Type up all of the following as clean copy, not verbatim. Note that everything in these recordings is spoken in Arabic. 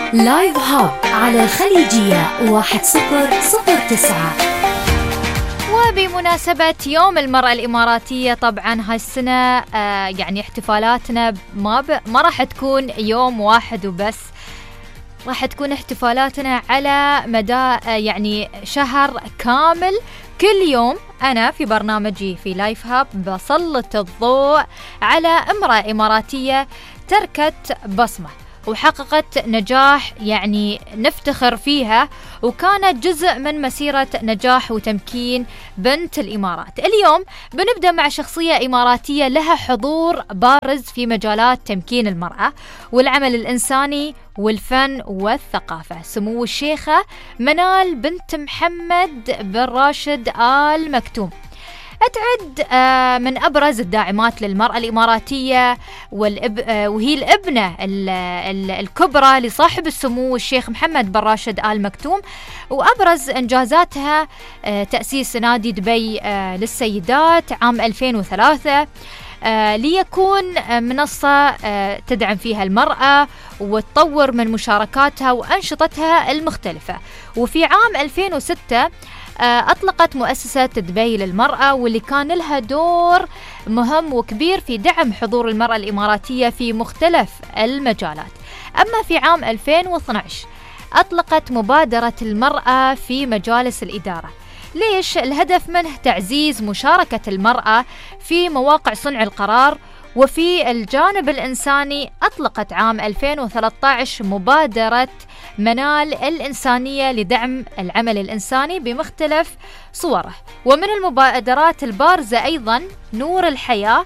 لايف هاب على الخليجية 1009. وبمناسبة يوم المرأة الإماراتية طبعا هاي السنة يعني احتفالاتنا ما راح تكون يوم واحد وبس، راح تكون احتفالاتنا على مدى يعني شهر كامل. كل يوم أنا في برنامجي في لايف هاب بسلط الضوء على امرأة إماراتية تركت بصمة وحققت نجاح يعني نفتخر فيها، وكانت جزء من مسيرة نجاح وتمكين بنت الإمارات. اليوم بنبدأ مع شخصية إماراتية لها حضور بارز في مجالات تمكين المرأة والعمل الإنساني والفن والثقافة. سمو الشيخة منال بنت محمد بن راشد آل مكتوم أتعد من أبرز الداعمات للمرأة الإماراتية وهي الابنة الكبرى لصاحب السمو الشيخ محمد بن راشد آل مكتوم. وأبرز إنجازاتها تأسيس نادي دبي للسيدات عام 2003 ليكون منصة تدعم فيها المرأة وتطور من مشاركاتها وأنشطتها المختلفة. وفي عام 2006 أطلقت مؤسسة دبي للمرأة، واللي كان لها دور مهم وكبير في دعم حضور المرأة الإماراتية في مختلف المجالات. أما في عام 2012 أطلقت مبادرة المرأة في مجالس الإدارة. ليش؟ الهدف منه تعزيز مشاركة المرأة في مواقع صنع القرار. وفي الجانب الإنساني أطلقت عام 2013 مبادرة منال الإنسانية لدعم العمل الإنساني بمختلف صوره. ومن المبادرات البارزة أيضا نور الحياة،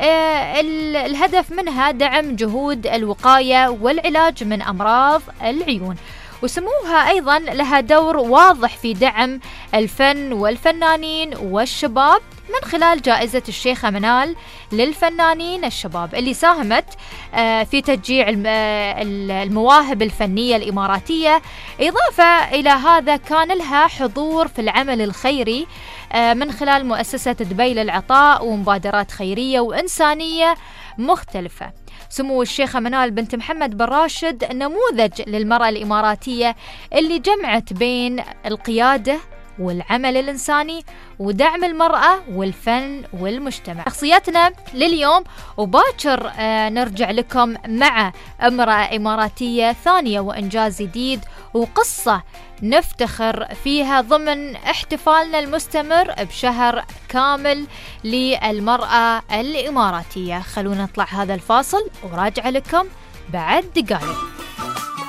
الهدف منها دعم جهود الوقاية والعلاج من أمراض العيون. وسموها أيضا لها دور واضح في دعم الفن والفنانين والشباب من خلال جائزة الشيخة منال للفنانين الشباب، اللي ساهمت في تشجيع المواهب الفنية الإماراتية. إضافة إلى هذا كان لها حضور في العمل الخيري من خلال مؤسسة دبي للعطاء ومبادرات خيرية وإنسانية مختلفة. سمو الشيخة منال بنت محمد بن راشد نموذج للمرأة الإماراتية اللي جمعت بين القيادة والعمل الإنساني ودعم المرأة والفن والمجتمع. شخصياتنا لليوم، وباكر نرجع لكم مع امرأة إماراتية ثانية وإنجاز جديد وقصة نفتخر فيها ضمن احتفالنا المستمر بشهر كامل للمرأة الإماراتية. خلونا نطلع هذا الفاصل وراجع لكم بعد دقائق.